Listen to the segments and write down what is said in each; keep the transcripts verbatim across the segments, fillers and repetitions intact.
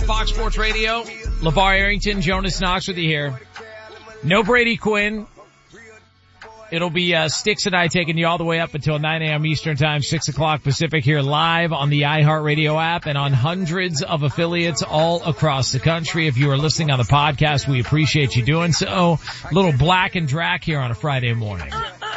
Fox Sports Radio. LeVar Arrington, Jonas Knox with you here. No Brady Quinn. It'll be uh, Sticks and I taking you all the way up until nine a.m. Eastern Time, six o'clock Pacific, here live on the iHeartRadio app and on hundreds of affiliates all across the country. If you are listening on the podcast, we appreciate you doing so. A little Black and Drac here on a Friday morning.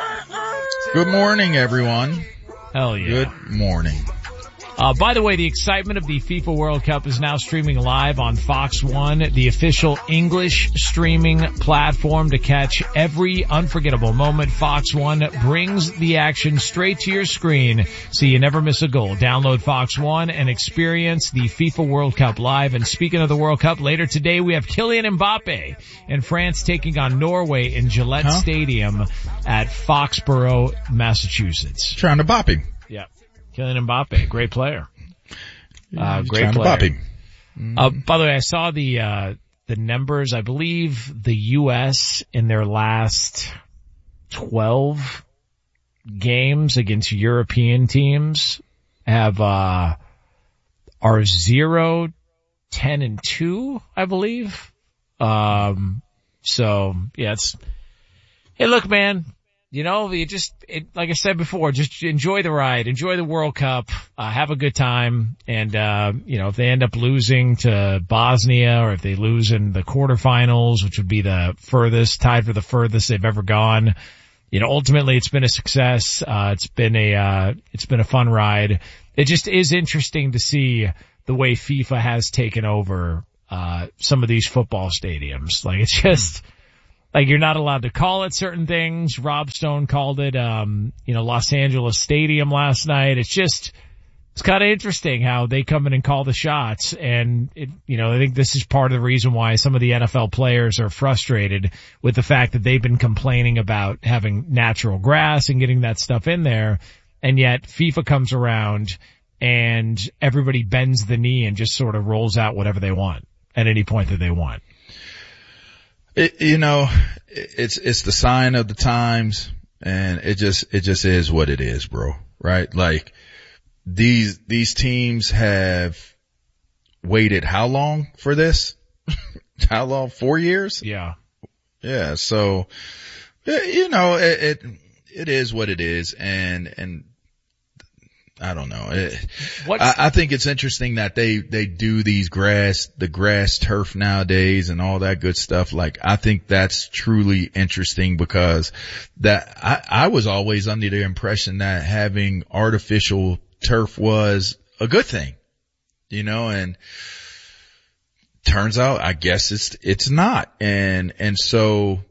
Good morning, everyone. Hell yeah. Good morning. Uh, by the way, the excitement of the FIFA World Cup is now streaming live on Fox One, the official English streaming platform to catch every unforgettable moment. Fox One brings the action straight to your screen so you never miss a goal. Download Fox One and experience the FIFA World Cup live. And speaking of the World Cup, later today we have Kylian Mbappe and France taking on Norway in Gillette huh? Stadium at Foxborough, Massachusetts. Trying to bop him. Yeah. Kylian Mbappe, great player. Uh, great player. Mm. Uh, by the way, I saw the, uh, the numbers. I believe the U S in their last twelve games against European teams have, uh, are zero, ten and two, I believe. Um, so yeah, it's, hey, look, man. You know, you just, it, like I said before, just enjoy the ride, enjoy the World Cup, uh, have a good time. And, uh, you know, if they end up losing to Bosnia or if they lose in the quarterfinals, which would be the furthest, tied for the furthest they've ever gone, you know, ultimately it's been a success. Uh, it's been a, uh, it's been a fun ride. It just is interesting to see the way FIFA has taken over, uh, some of these football stadiums. Like it's just, like you're not allowed to call it certain things. Rob Stone called it, um, you know, Los Angeles Stadium last night. It's just, it's kind of interesting how they come in and call the shots. And it, you know, I think this is part of the reason why some of the N F L players are frustrated with the fact that they've been complaining about having natural grass and getting that stuff in there. And yet FIFA comes around and everybody bends the knee and just sort of rolls out whatever they want at any point that they want. It, you know, it's, it's the sign of the times and it just, it just is what it is, bro. Right? Like these, these teams have waited how long for this? How long? Four years? Yeah. Yeah. So, you know, it, it, it is what it is. And, and I don't know. It, I, I think it's interesting that they, they do these grass, the grass turf nowadays and all that good stuff. Like, I think that's truly interesting because that, I, I was always under the impression that having artificial turf was a good thing, you know, and turns out, I guess it's, it's not. And, and so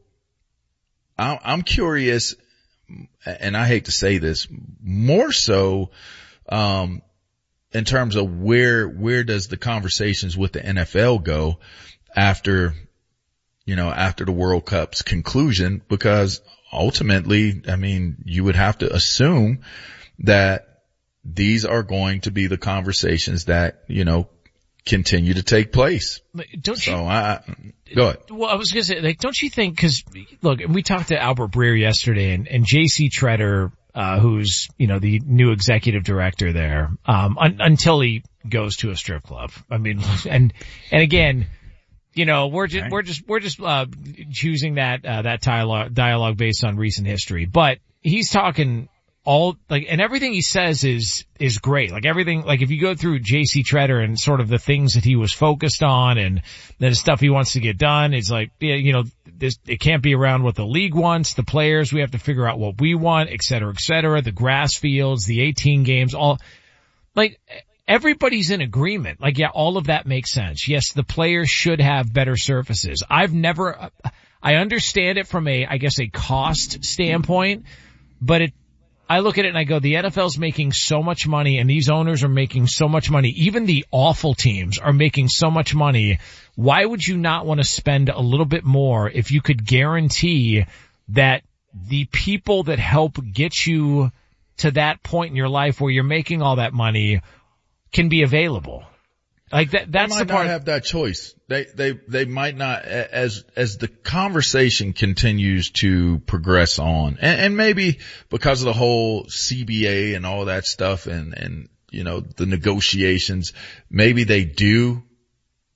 I, I'm curious, and I hate to say this, more so, um, in terms of where, where does the conversations with the N F L go after, you know, after the World Cup's conclusion? Because ultimately, I mean, you would have to assume that these are going to be the conversations that, you know, continue to take place. Don't so you, I, go ahead. Well, I was going to say, like, don't you think, cause look, we talked to Albert Breer yesterday and, and J C Treader, uh, who's, you know, the new executive director there, um, un- until he goes to a strip club. I mean, and, and again, you know, we're just, okay. we're just, we're just, uh, choosing that, uh, that dialogue, dialogue based on recent history, but he's talking all, like, and everything he says is, is great. Like everything, like if you go through J C Treader and sort of the things that he was focused on and the stuff he wants to get done, it's like, yeah, you know, this, it can't be around what the league wants, the players, we have to figure out what we want, et cetera, et cetera, the grass fields, the eighteen games, all, like, everybody's in agreement. Like, yeah, all of that makes sense. Yes, the players should have better surfaces. I've never, I understand it from a, I guess, a cost standpoint, but it, I look at it and I go, the N F L's making so much money and these owners are making so much money. Even the awful teams are making so much money. Why would you not want to spend a little bit more if you could guarantee that the people that help get you to that point in your life where you're making all that money can be available? Like that, that's they might the part. Not have that choice. They, they, they might not, as, as the conversation continues to progress on, and, and maybe because of the whole C B A and all that stuff and, and, you know, the negotiations, maybe they do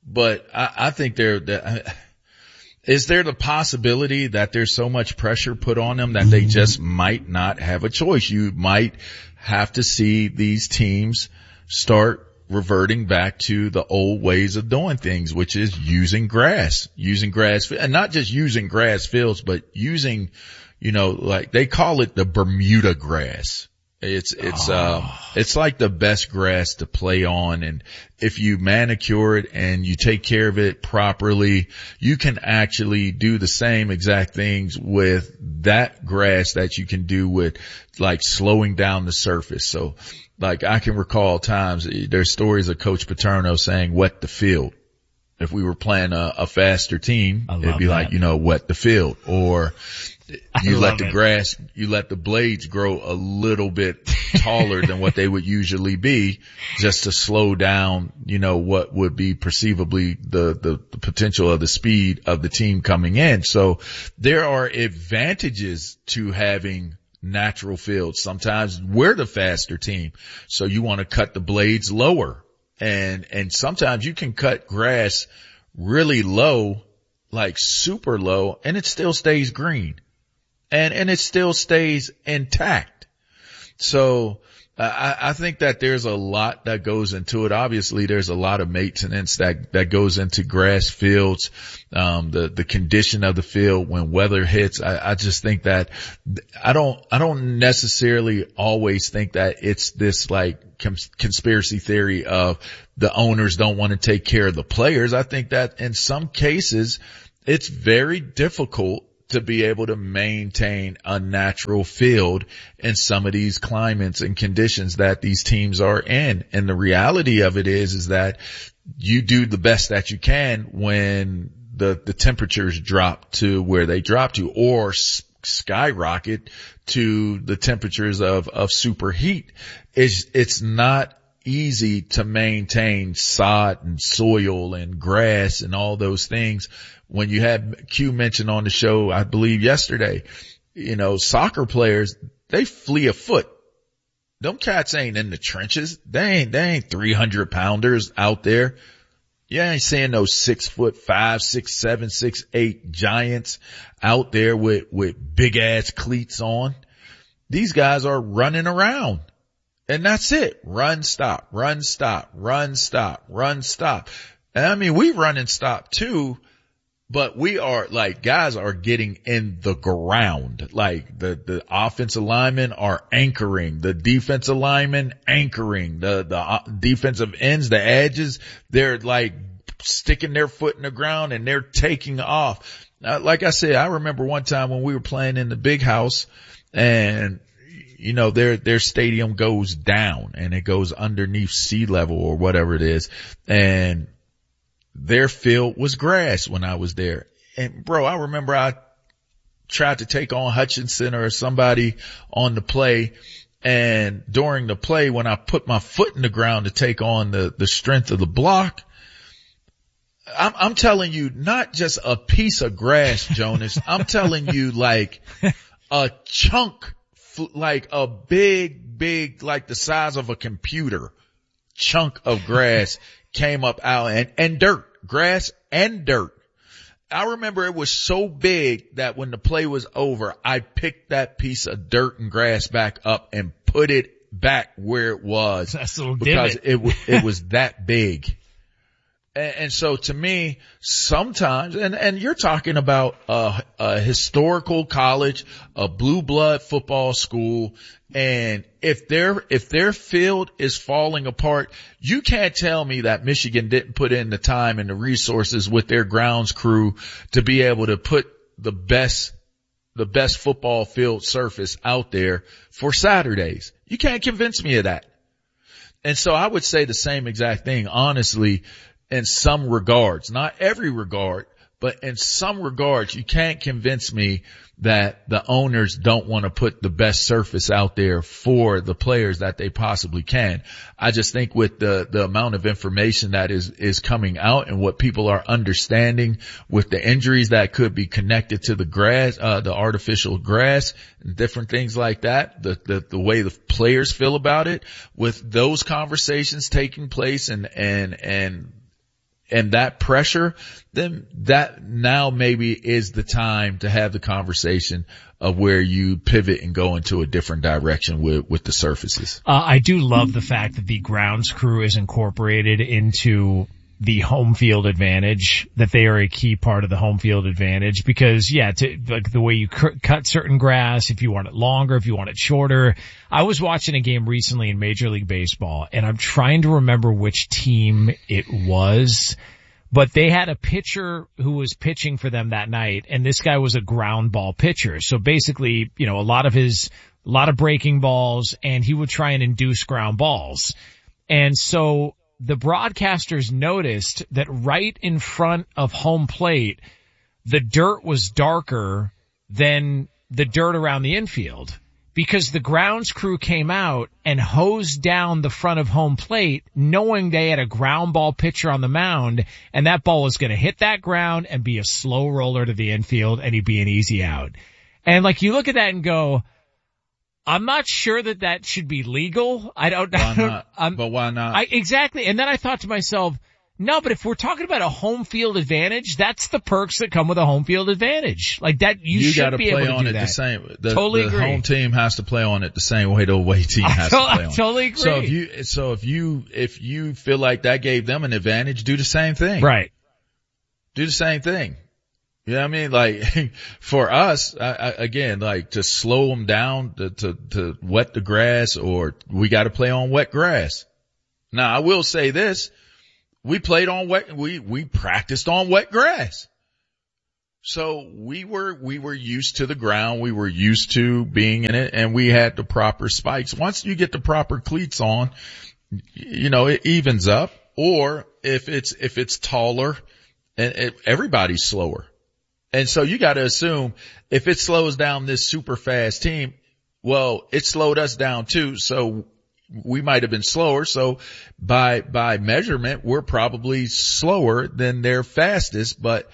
but I, I think there, that, is there the possibility that there's so much pressure put on them that they just might not have a choice? You might have to see these teams start reverting back to the old ways of doing things, which is using grass, using grass, and not just using grass fields, but using, you know, like they call it the Bermuda grass. It's, it's, oh. uh, it's like the best grass to play on. And if you manicure it and you take care of it properly, you can actually do the same exact things with that grass that you can do with like slowing down the surface. So like I can recall times there's stories of Coach Paterno saying wet the field. If we were playing a, a faster team, it'd be that. like, you know, wet the field, or you let the it. grass, you let the blades grow a little bit taller than what they would usually be, just to slow down, you know, what would be perceivably the, the, the potential of the speed of the team coming in. So there are advantages to having natural fields. Sometimes we're the faster team, so you want to cut the blades lower. And, and sometimes you can cut grass really low, like super low, and it still stays green. And, and it still stays intact. So, uh, I, I think that there's a lot that goes into it. Obviously, there's a lot of maintenance that, that goes into grass fields, um, the, the condition of the field when weather hits. I, I just think that I don't, I don't necessarily always think that it's this like cons- conspiracy theory of the owners don't want to take care of the players. I think that in some cases, it's very difficult to be able to maintain a natural field in some of these climates and conditions that these teams are in. And the reality of it is, is that you do the best that you can when the, the temperatures drop to where they drop to, or s- skyrocket to the temperatures of, of superheat. It's, it's not easy to maintain sod and soil and grass and all those things. When you had Q mentioned on the show, I believe yesterday, you know, soccer players, they flee afoot. Them cats ain't in the trenches. They ain't, they ain't three hundred pounders out there. You ain't seeing those six foot five, six, seven, six, eight giants out there with, with big ass cleats on. These guys are running around. And that's it. Run, stop, run, stop, run, stop, run, stop. And I mean, we run and stop too. But we are like, guys are getting in the ground. Like the, the offensive linemen are anchoring, the defensive linemen anchoring, the, the uh, defensive ends, the edges, they're like sticking their foot in the ground and they're taking off. Uh, like I said, I remember one time when we were playing in the big house and, you know, their, their stadium goes down and it goes underneath sea level or whatever it is. And their field was grass when I was there. And bro, I remember I tried to take on Hutchinson or somebody on the play. And during the play, when I put my foot in the ground to take on the, the strength of the block, I'm, I'm telling you, not just a piece of grass, Jonas. I'm telling you like a chunk, like a big, big, like the size of a computer chunk of grass came up out and, and dirt, grass and dirt. I remember it was so big that when the play was over, I picked that piece of dirt and grass back up and put it back where it was. That's a little because divot. it, it was that big. And, and so to me, sometimes, and, and you're talking about a, a historical college, a blue blood football school, and if their, if their field is falling apart, you can't tell me that Michigan didn't put in the time and the resources with their grounds crew to be able to put the best, the best football field surface out there for Saturdays. You can't convince me of that. And so I would say the same exact thing, honestly, in some regards, not every regard, but in some regards, you can't convince me that the owners don't want to put the best surface out there for the players that they possibly can. I just think with the, the amount of information that is, is coming out and what people are understanding with the injuries that could be connected to the grass, uh, the artificial grass and different things like that, the, the, the way the players feel about it, with those conversations taking place and, and, and, and that pressure, then that now maybe is the time to have the conversation of where you pivot and go into a different direction with, with the surfaces. Uh, I do love the fact that the grounds crew is incorporated into the home field advantage, that they are a key part of the home field advantage, because yeah, to, like the way you cr- cut certain grass, if you want it longer, if you want it shorter. I was watching a game recently in Major League Baseball, and I'm trying to remember which team it was, but they had a pitcher who was pitching for them that night, and this guy was a ground ball pitcher. So basically, you know, a lot of his, a lot of breaking balls, and he would try and induce ground balls. And so the broadcasters noticed that right in front of home plate, the dirt was darker than the dirt around the infield, because the grounds crew came out and hosed down the front of home plate, knowing they had a ground ball pitcher on the mound, and that ball was going to hit that ground and be a slow roller to the infield, and he'd be an easy out. And like, you look at that and go, I'm not sure that that should be legal. I don't know. Why not? I'm, but why not? I, exactly. And then I thought to myself, no, but if we're talking about a home field advantage, that's the perks that come with a home field advantage. Like that, you, you should be able to do that. You got to play on it the same. The, totally the agree. home team has to play on it the same way the away team has to, to play on it. I totally agree. So if you, so if you, if you feel like that gave them an advantage, do the same thing. Right. Do the same thing. You know what I mean? Like, for us, I, I, again, like, to slow them down, to, to, to wet the grass, or we got to play on wet grass. Now, I will say this. We played on wet, we, we practiced on wet grass. So we were, we were used to the ground. We were used to being in it, and we had the proper spikes. Once you get the proper cleats on, you know, it evens up. Or if it's, if it's taller, and it, everybody's slower. And so you got to assume if it slows down this super fast team, well, it slowed us down too. So we might have been slower. So by, by measurement, we're probably slower than their fastest. But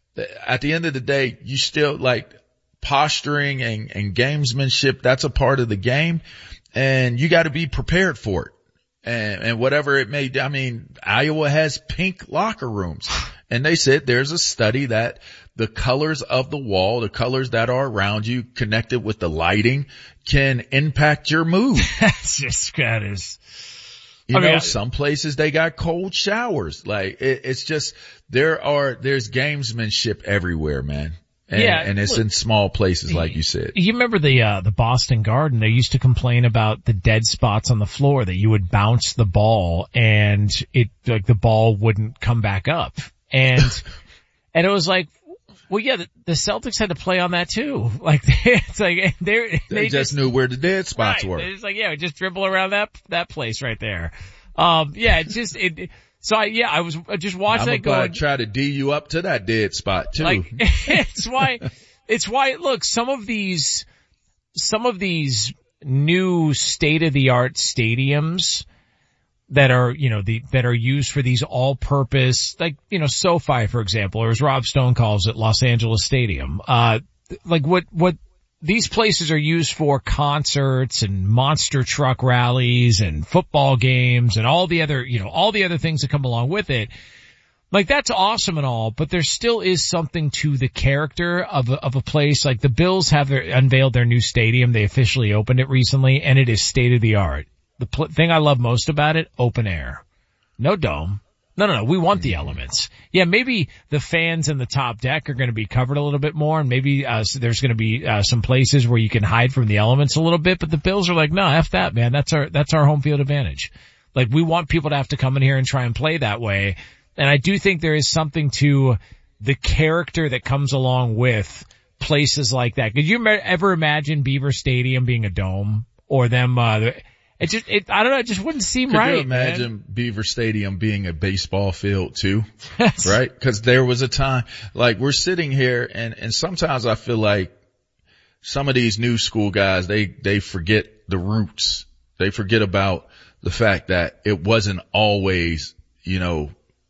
at the end of the day, you still, like, posturing and, and gamesmanship. That's a part of the game, and you got to be prepared for it. And, and whatever it may, I mean, Iowa has pink locker rooms, and they said there's a study that the colors of the wall, the colors that are around you, connected with the lighting, can impact your mood. That's just, that is, you I know, mean, some places they got cold showers. Like, it, it's just, there are, there's gamesmanship everywhere, man. And, yeah, and it's look, in small places, like you said. You remember the, uh, the Boston Garden? They used to complain about the dead spots on the floor, that you would bounce the ball and it, like, the ball wouldn't come back up. And, and it was like, well, yeah, the, the Celtics had to play on that too. Like, it's like, they're, they, they just, just knew where the dead spots right, were. It's like, yeah, just dribble around that, that place right there. Um, yeah, it's just, it, so I, yeah, I was just watching I'm that going. Try to D you up to that dead spot too. Like, it's why, it's why, look, some of these, some of these new state-of-the-art stadiums that are, you know, the, that are used for these all-purpose, like, you know, SoFi, for example, or as Rob Stone calls it, Los Angeles Stadium. Uh, like what, what these places are used for, concerts and monster truck rallies and football games and all the other, you know, all the other things that come along with it. Like, that's awesome and all, but there still is something to the character of a, of a place. Like, the Bills have their, unveiled their new stadium. They officially opened it recently, and it is state of the art. The pl- thing I love most about it, open air. No dome. No, no, no. We want the elements. Yeah, maybe the fans in the top deck are going to be covered a little bit more, and maybe uh, so there's going to be uh, some places where you can hide from the elements a little bit. But the Bills are like, no, F that, man. That's our that's our home field advantage. Like, we want people to have to come in here and try and play that way. And I do think there is something to the character that comes along with places like that. Could you ever imagine Beaver Stadium being a dome, or them? Uh, It just, it, I don't know, it just wouldn't seem Could right. Could you imagine man? Beaver Stadium being a baseball field too? Yes. Right? Cause there was a time, like, we're sitting here and, and sometimes I feel like some of these new school guys, they, they forget the roots. They forget about the fact that it wasn't always, you know,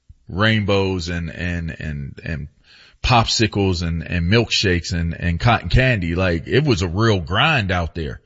rainbows and, and, and, and popsicles and, and milkshakes and, and cotton candy. Like, it was a real grind out there.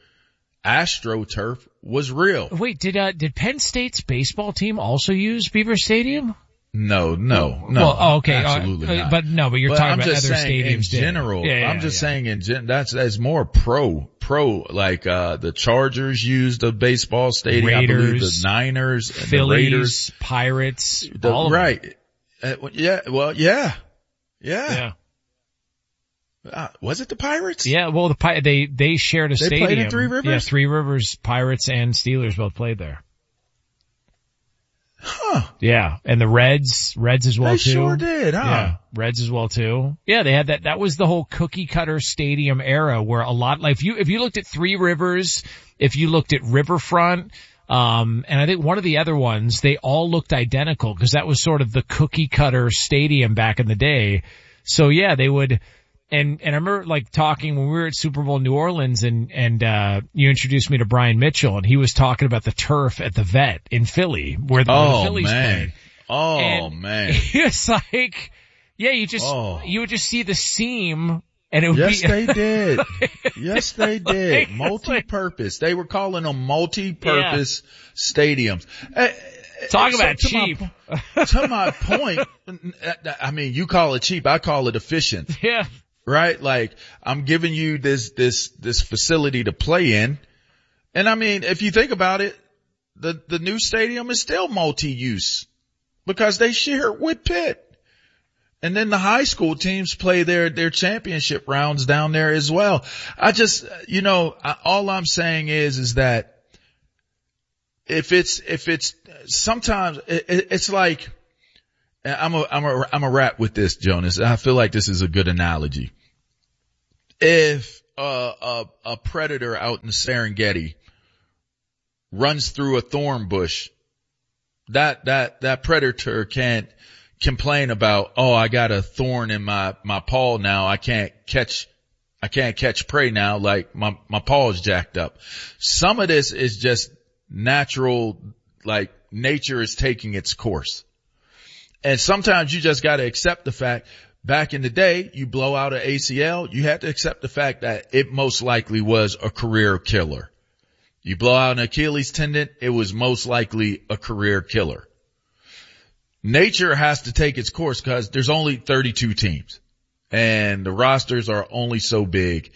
AstroTurf was real. Wait, did uh did Penn State's baseball team also use Beaver Stadium? No, no, no. Well, oh, okay. Absolutely uh, not. But no, but you're but talking I'm about just other saying stadiums. in general. Yeah, yeah, I'm just yeah. saying in gen, that's, that's more pro, pro, like, uh, the Chargers used a baseball stadium. Raiders, I believe the Niners, and Phillies, the Raiders, Pirates, the, all of right. Uh, yeah, well, yeah. Yeah. Yeah. Uh, was it the Pirates? Yeah, well, the Pi- they they shared a they stadium. Played in Three Rivers? Yeah, Three Rivers, Pirates, and Steelers both played there. Huh. Yeah, and the Reds, Reds as well they too. They sure did, huh? Yeah, Reds as well too. Yeah, they had that. That was the whole cookie cutter stadium era where a lot, like if you if you looked at Three Rivers, if you looked at Riverfront, um, and I think one of the other ones, they all looked identical because that was sort of the cookie cutter stadium back in the day. So yeah, they would. And, and I remember like talking when we were at Super Bowl New Orleans and, and, uh, you introduced me to Brian Mitchell and he was talking about the turf at the Vet in Philly where the, oh, where the Phillies man. played. Oh and man. It's like, yeah, you just, oh. you would just see the seam and it would yes, be. They did. Yes, they did. Multi-purpose. They were calling them multi-purpose yeah. stadiums. Uh, Talk so about to cheap. My, to my point, I mean, you call it cheap. I call it efficient. Yeah. Right? Like, I'm giving you this, this, this facility to play in. And I mean, if you think about it, the, the new stadium is still multi-use because they share it with Pitt. And then the high school teams play their, their championship rounds down there as well. I just, you know, I, all I'm saying is, is that if it's, if it's sometimes it, it's like, I'm a, I'm a, I'm a rap with this, Jonas. I feel like this is a good analogy. If uh, a, a predator out in the Serengeti runs through a thorn bush, that, that, that predator can't complain about, oh, I got a thorn in my, my paw now. I can't catch, I can't catch prey now. Like my, my paw is jacked up. Some of this is just natural, like nature is taking its course. And sometimes you just got to accept the fact, back in the day, you blow out an A C L, you had to accept the fact that it most likely was a career killer. You blow out an Achilles tendon, it was most likely a career killer. Nature has to take its course because there's only thirty-two teams and the rosters are only so big.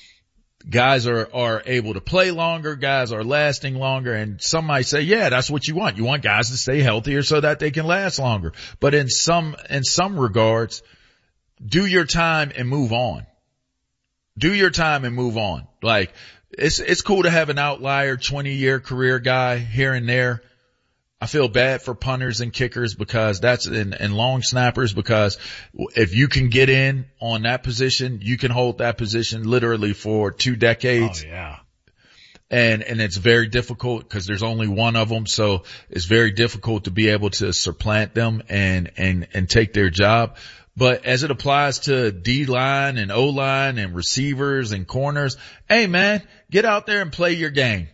Guys are, are able to play longer. Guys are lasting longer. And some might say, yeah, that's what you want. You want guys to stay healthier so that they can last longer. But in some, in some regards, do your time and move on. Do your time and move on. Like it's, it's cool to have an outlier twenty year career guy here and there. I feel bad for punters and kickers because that's and, and long snappers because if you can get in on that position, you can hold that position literally for two decades. Oh yeah. And, and it's very difficult because there's only one of them. So it's very difficult to be able to supplant them and, and, and take their job. But as it applies to D-line and O-line and receivers and corners, hey man, get out there and play your game.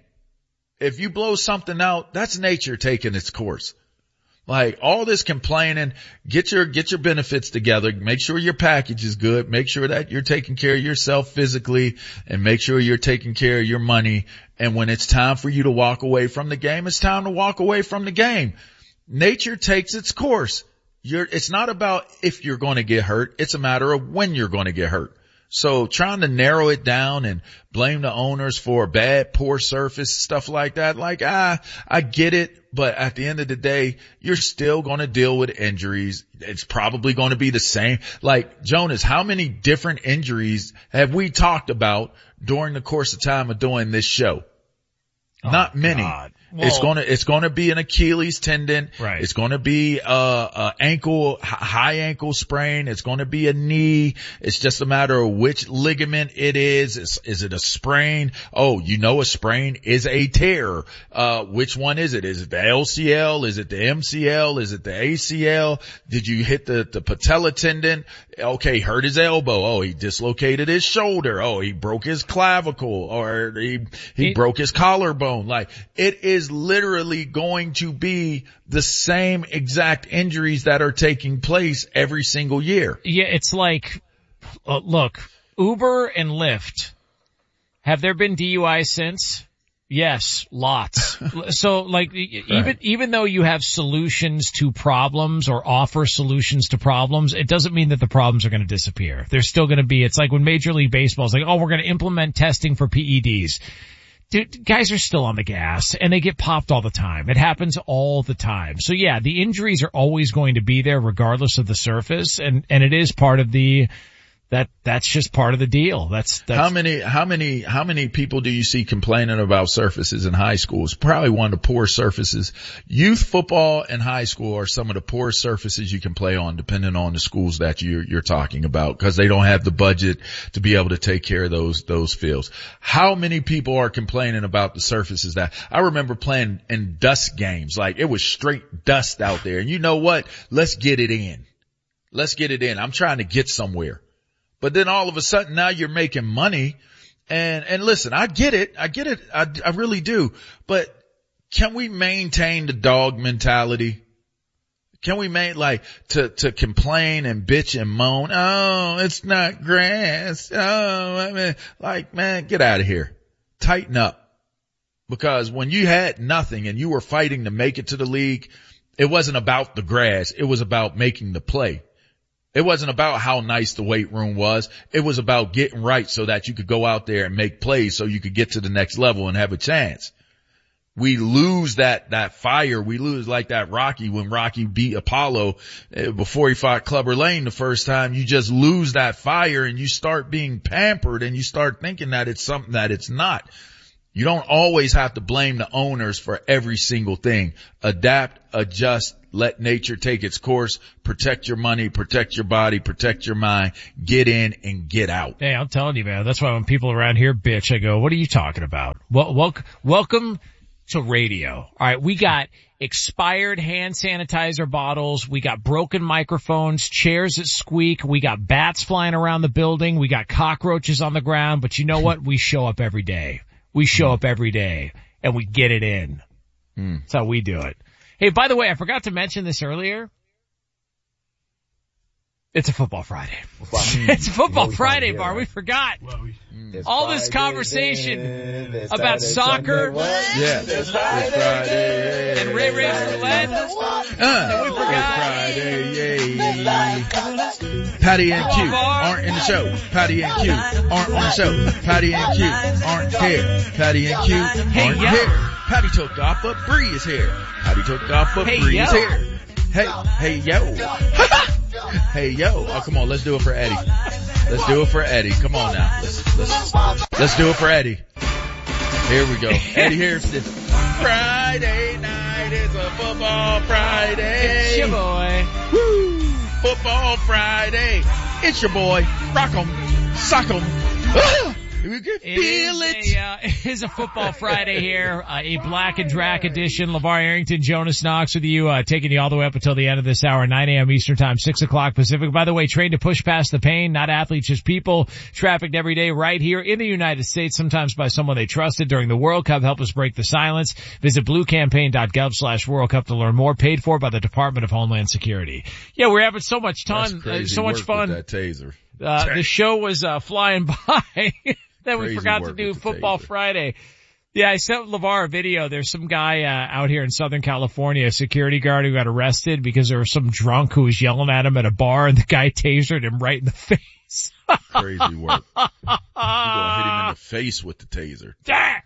If you blow something out, that's nature taking its course. Like all this complaining, get your, get your benefits together. Make sure your package is good. Make sure that you're taking care of yourself physically and make sure you're taking care of your money. And when it's time for you to walk away from the game, it's time to walk away from the game. Nature takes its course. You're, it's not about if you're going to get hurt. It's a matter of when you're going to get hurt. So trying to narrow it down and blame the owners for bad, poor surface, stuff like that. Like, ah, I get it. But at the end of the day, you're still going to deal with injuries. It's probably going to be the same. Like, Jonas, how many different injuries have we talked about during the course of time of doing this show? Oh, Not many. God. Well, it's gonna, it's gonna be an Achilles tendon. Right. It's gonna be a, a ankle, high ankle sprain. It's gonna be a knee. It's just a matter of which ligament it is. Is, is it a sprain? Oh, you know a sprain is a tear. Uh, which one is it? Is it the L C L? Is it the M C L? Is it the A C L? Did you hit the, the patella tendon? Okay, hurt his elbow. Oh, he dislocated his shoulder. Oh, he broke his clavicle or he, he it, broke his collarbone. Like, it is literally going to be the same exact injuries that are taking place every single year. Yeah, it's like, uh, look, Uber and Lyft, have there been D U Is since? Yes, lots. So like even, right. even though you have solutions to problems or offer solutions to problems, it doesn't mean that the problems are going to disappear. They're still going to be, it's like when Major League Baseball is like, oh, we're going to implement testing for P E Ds. Dude, guys are still on the gas and they get popped all the time. It happens all the time. So yeah, the injuries are always going to be there regardless of the surface, and, and it is part of the, That, that's just part of the deal. That's, that's. How many, how many, how many people do you see complaining about surfaces in high school? It's probably one of the poor surfaces. Youth football and high school are some of the poorest surfaces you can play on, depending on the schools that you're, you're talking about, because they don't have the budget to be able to take care of those, those fields. How many people are complaining about the surfaces that, I remember playing in dust games, like it was straight dust out there. And you know what? Let's get it in. Let's get it in. I'm trying to get somewhere. But then all of a sudden now you're making money. And, and listen, I get it. I get it. I, I really do. But can we maintain the dog mentality? Can we make like to, to complain and bitch and moan? Oh, it's not grass. Oh, I mean, like, man, get out of here. Tighten up. Because when you had nothing and you were fighting to make it to the league, it wasn't about the grass. It was about making the play. It wasn't about how nice the weight room was. It was about getting right so that you could go out there and make plays so you could get to the next level and have a chance. We lose that, that fire. We lose like that Rocky when Rocky beat Apollo before he fought Clubber Lang the first time. You just lose that fire and you start being pampered and you start thinking that it's something that it's not. You don't always have to blame the owners for every single thing. Adapt, adjust, let nature take its course, protect your money, protect your body, protect your mind, get in and get out. Hey, I'm telling you, man, that's why when people around here bitch, I go, what are you talking about? Well, wel- welcome to radio. All right, we got expired hand sanitizer bottles. We got broken microphones, chairs that squeak. We got bats flying around the building. We got cockroaches on the ground. But you know what? We show up every day. We show up every day and we get it in. Mm. That's how we do it. Hey, by the way, I forgot to mention this earlier. It's a football Friday. It's a football Friday, Bar. We forgot. Well, we, mm. All Friday, this conversation then, about Saturday, soccer. Yeah. It's Friday. And Ray Ray's Roulette. Uh, we forgot. Friday, yay. Patty and Q aren't in the show. Patty and Q aren't on the show. Patty and Q aren't here. Patty and Q aren't hey, here. Patty took off, but Bree is here. Patty took off, but hey, Bree yo. is here. Hey, hey, yo. Hey, yo. Oh, come on. Let's do it for Eddie. Let's do it for Eddie. Come on now. Let's, let's, let's do it for Eddie. Here we go. Eddie here. Friday night is a football Friday. It's your boy. Woo. Football Friday. It's your boy. Rock 'em. Sock 'em. Ah. We can feel it. It is, a, uh, it is a football Friday here, uh, a Black and Drac edition. LeVar Arrington, Jonas Knox with you, uh, taking you all the way up until the end of this hour, nine a.m. Eastern Time, six o'clock Pacific. By the way, trained to push past the pain, not athletes, just people, trafficked every day right here in the United States, sometimes by someone they trusted during the World Cup. Help us break the silence. Visit bluecampaign.gov slash World Cup to learn more. Paid for by the Department of Homeland Security. Yeah, we're having so much fun, uh, so much fun. With that taser. Uh, the show was, uh, flying by. Then we forgot to do Football Friday. Yeah, I sent LeVar a video. There's some guy uh, out here in Southern California, a security guard who got arrested because there was some drunk who was yelling at him at a bar, and the guy tasered him right in the face. Crazy work. You're gonna hit him in the face with the taser. Yeah.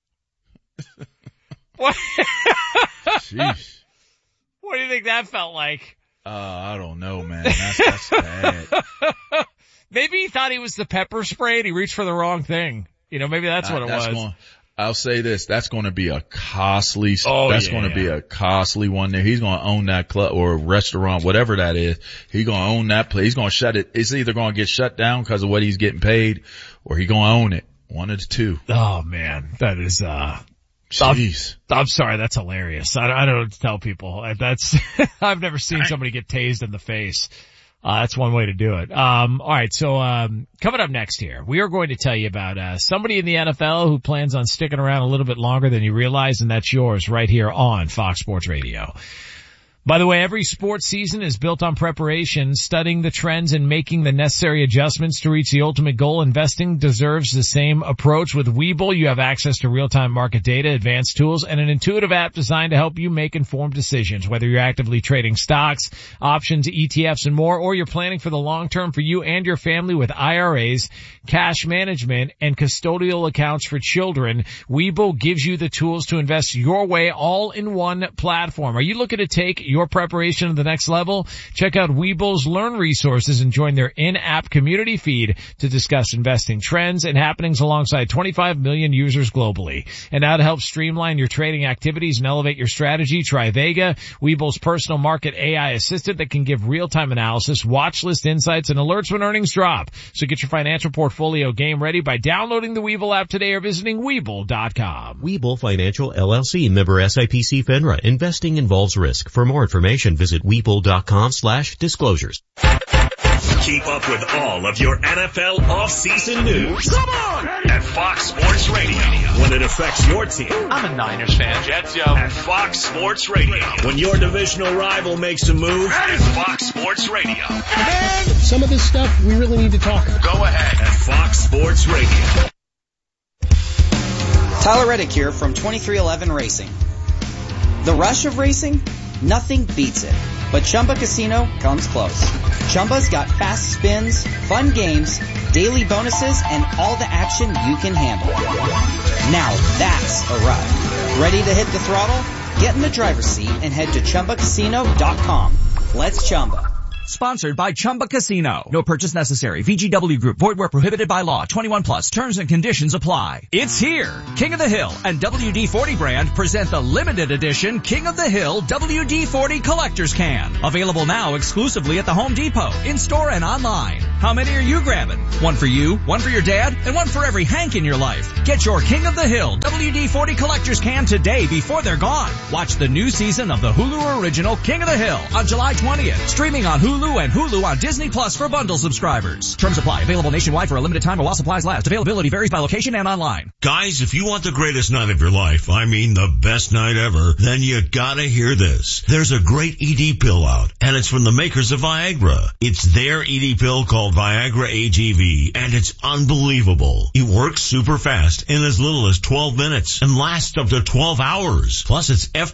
What? Sheesh. What do you think that felt like? Uh, I don't know, man. That's, that's bad. Maybe he thought he was the pepper spray and he reached for the wrong thing. You know, maybe that's what uh, it that's was. Going, I'll say this, that's going to be a costly, oh, that's yeah. going to be a costly one there. He's going to own that club or restaurant, whatever that is. He's going to own that place. He's going to shut it. It's either going to get shut down because of what he's getting paid or he's going to own it. One of the two. Oh man, that is, uh, Jeez. I'm, I'm sorry, that's hilarious. I, I don't know what to tell people. That's, I've never seen somebody get tased in the face. Uh, that's one way to do it. Um, all right. So, um, coming up next here, we are going to tell you about, uh, somebody in the N F L who plans on sticking around a little bit longer than you realize, and that's yours right here on Fox Sports Radio. By the way, every sports season is built on preparation, studying the trends and making the necessary adjustments to reach the ultimate goal. Investing deserves the same approach. With Webull, you have access to real-time market data, advanced tools, and an intuitive app designed to help you make informed decisions. Whether you're actively trading stocks, options, E T Fs, and more, or you're planning for the long term for you and your family with I R As, cash management, and custodial accounts for children, Webull gives you the tools to invest your way all in one platform. Are you looking to take your preparation to the next level? Check out Webull's Learn resources and join their in-app community feed to discuss investing trends and happenings alongside twenty-five million users globally. And now to help streamline your trading activities and elevate your strategy, try Vega, Webull's personal market A I assistant that can give real-time analysis, watch list insights, and alerts when earnings drop. So get your financial portfolio game ready by downloading the Webull app today or visiting Webull dot com. Webull Financial L L C, member S I P C FINRA. Investing involves risk. For more information, visit Webull dot com slash disclosures. Keep up with all of your N F L off-season news. Come on! At Fox Sports Radio. When it affects your team. I'm a Niners fan. Jets, yo. At Fox Sports Radio. When your divisional rival makes a move. At Fox Sports Radio. Man, some of this stuff we really need to talk about. Go ahead. At Fox Sports Radio. Tyler Reddick here from twenty-three eleven Racing. The rush of racing? Nothing beats it. But Chumba Casino comes close. Chumba's got fast spins, fun games, daily bonuses, and all the action you can handle. Now that's a ride. Ready to hit the throttle? Get in the driver's seat and head to Chumba Casino dot com. Let's Chumba. Sponsored by Chumba Casino. No purchase necessary. V G W Group. Void where prohibited by law. twenty-one plus. Terms and conditions apply. It's here. King of the Hill and W D forty brand present the limited edition King of the Hill W D forty Collector's Can. Available now exclusively at the Home Depot, in-store and online. How many are you grabbing? One for you, one for your dad, and one for every Hank in your life. Get your King of the Hill W D forty Collector's Can today before they're gone. Watch the new season of the Hulu original King of the Hill on July twentieth. Streaming on Hulu and Hulu on Disney Plus for bundle subscribers. Terms apply. Available nationwide for a limited time while supplies last. Availability varies by location and online. Guys, if you want the greatest night of your life, I mean the best night ever, then you gotta hear this. There's a great E D pill out, and it's from the makers of Viagra. It's their E D pill called Viagra A G V, and it's unbelievable. It works super fast in as little as twelve minutes and lasts up to twelve hours. Plus, it's F